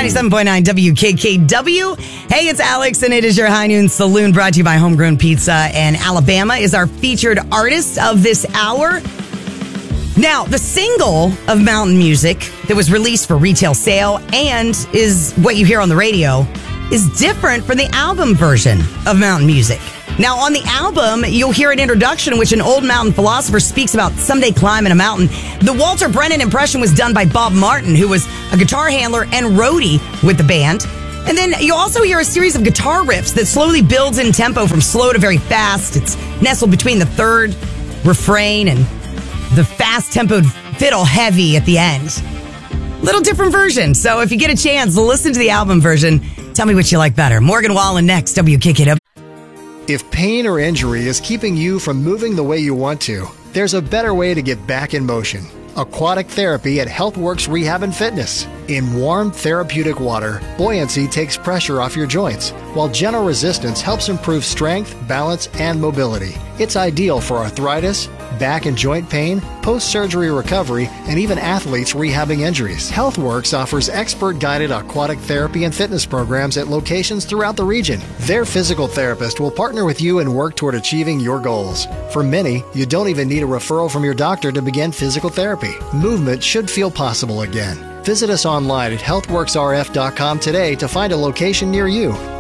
97.9 WKKW. Hey, it's Alex, and it is your High Noon Saloon brought to you by Homegrown Pizza. And Alabama is our featured artist of this hour. Now, the single of Mountain Music that was released for retail sale and is what you hear on the radio is different from the album version of Mountain Music. Now, on the album, you'll hear an introduction in which an old mountain philosopher speaks about someday climbing a mountain. The Walter Brennan impression was done by Bob Martin, who was a guitar handler and roadie with the band. And then you'll also hear a series of guitar riffs that slowly builds in tempo from slow to very fast. It's nestled between the third refrain and the fast-tempoed fiddle heavy at the end. Little different version. So if you get a chance, listen to the album version. Tell me what you like better. Morgan Wallen next, WKKW. If pain or injury is keeping you from moving the way you want to, there's a better way to get back in motion. Aquatic therapy at HealthWorks Rehab and Fitness. In warm, therapeutic water, buoyancy takes pressure off your joints, while gentle resistance helps improve strength, balance, and mobility. It's ideal for arthritis, back and joint pain, post-surgery recovery, and even athletes rehabbing injuries. HealthWorks offers expert-guided aquatic therapy and fitness programs at locations throughout the region. Their physical therapist will partner with you and work toward achieving your goals. For many, you don't even need a referral from your doctor to begin physical therapy. Movement should feel possible again. Visit us online at healthworksrf.com today to find a location near you.